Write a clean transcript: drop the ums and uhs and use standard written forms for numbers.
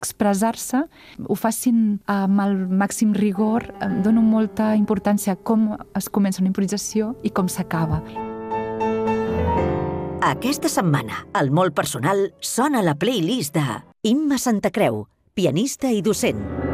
expressar-se, ho facin amb el màxim rigor. Dono molta importància a com es comença una improvisació i com s'acaba. Aquesta setmana, al Molt Personal, sona la playlist de Imma Santacreu, pianista i docent.